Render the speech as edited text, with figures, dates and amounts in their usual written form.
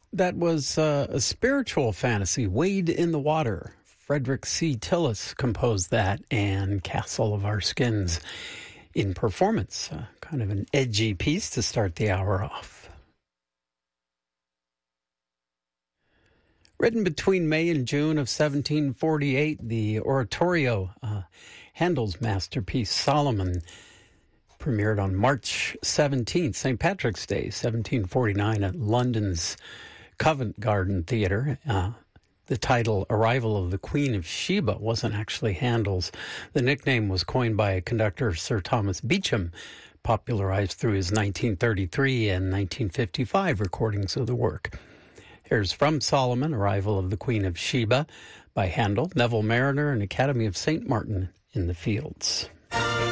That was a spiritual fantasy, Wade in the Water. Frederick C. Tillis composed that, and Castle of Our Skins in performance. Kind of an edgy piece to start the hour off. Written between May and June of 1748, the oratorio, Handel's masterpiece Solomon, premiered on March 17th, St. Patrick's Day, 1749, at London's Covent Garden Theatre. The title, Arrival of the Queen of Sheba, wasn't actually Handel's. The nickname was coined by conductor Sir Thomas Beecham, popularized through his 1933 and 1955 recordings of the work. Here's from Solomon, Arrival of the Queen of Sheba, by Handel, Neville Marriner, and Academy of St. Martin in the Fields.